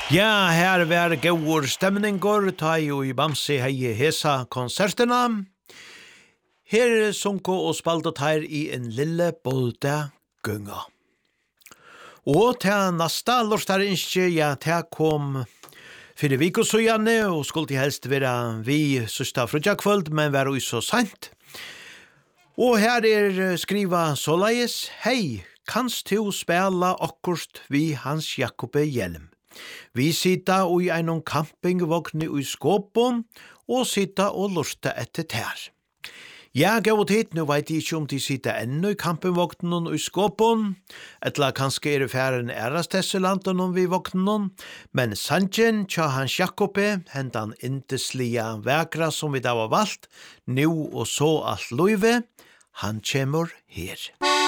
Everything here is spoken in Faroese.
Ja, her var gåur stemningur, ta jo I Bamse hei hesa konserterna. Her sunko og spalta her I en lille bolde gunga. Og til nasta lortar innskje, ja, til kom 4 viker så gjerne, og skulle helst være vi søsta frutjakvöld, men var jo så sant. Og her skriva såleis, hei, kanst du spela akkurst vi Hans Jakobe Hjelm. Vi sitta I einon campingvogn I Skåpon, og sitta og lurta etter tær. Ja, gav og tid, nu veit jeg ikke om de sitta ennå I campingvognen I Skåpon, etla kanskje det færen ærastesselanden vi vognen, men Sanjen tja Hans Jakobe, hendan indeslia vekra som vi da var valgt, nu og så alt løyve, han kjemur her.